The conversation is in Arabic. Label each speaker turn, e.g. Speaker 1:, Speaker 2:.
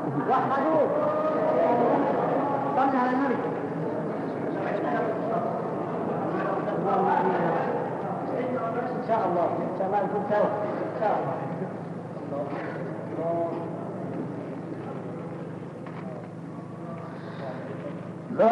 Speaker 1: وحدوا صلي على النبي. إن شاء الله يكون سوا إن شاء الله.